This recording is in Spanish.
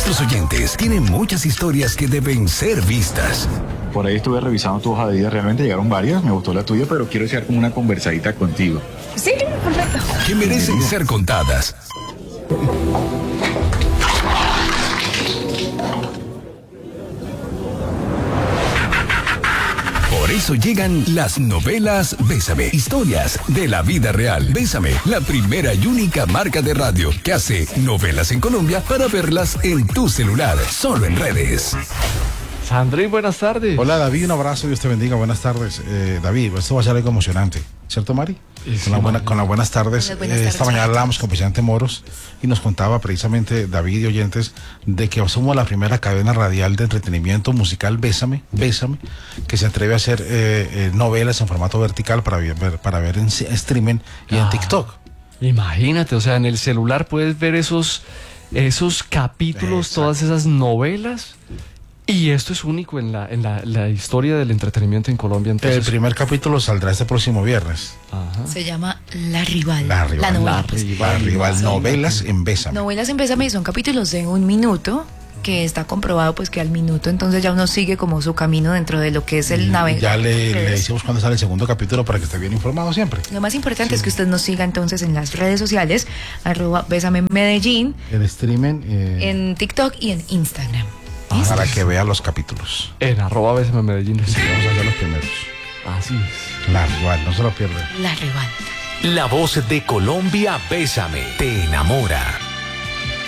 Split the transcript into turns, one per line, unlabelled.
Nuestros oyentes tienen muchas historias que deben ser vistas.
Por ahí estuve revisando tu hoja de vida, realmente llegaron varias, me gustó la tuya, pero quiero echar como una conversadita contigo.
Sí, perfecto.
Que merecen ser contadas. Por eso llegan las novelas Bésame, historias de la vida real. Bésame, la primera y única marca de radio que hace novelas en Colombia para verlas en tu celular, solo en redes.
Sandri, buenas tardes.
Hola David, un abrazo, Dios te bendiga, buenas tardes. David, esto va a ser algo emocionante, ¿cierto Mari?
Sí,
con las buenas tardes.
Buenas tardes,
Esta mañana hablábamos con el presidente Moros y nos contaba precisamente David y oyentes de que somos la primera cadena radial de entretenimiento musical Bésame, que se atreve a hacer novelas en formato vertical para ver en streaming y en TikTok.
Imagínate, o sea, en el celular puedes ver esos capítulos,
Exacto.
todas esas novelas. Y esto es único en la historia del entretenimiento en Colombia.
El
Entonces,
primer capítulo saldrá este próximo viernes.
ajá.
Se llama La Rival.
La Rival.
novela.
La rival, novelas en Bésame.
Novelas en Bésame son capítulos de 1 minuto, que está comprobado pues que al minuto entonces ya uno sigue como su camino dentro de lo que es el navegador.
Ya le decimos cuándo sale el segundo capítulo para que esté bien informado siempre.
Lo más importante es que usted nos siga entonces en las redes sociales, @Bésame Medellín,
El streaming
en TikTok y en Instagram.
para que vea los capítulos.
En @Bésame Medellín.
Sí, vamos a hacer los primeros.
Así es.
La rival, no se lo pierdan.
La Rival.
La voz de Colombia, Bésame, te enamora.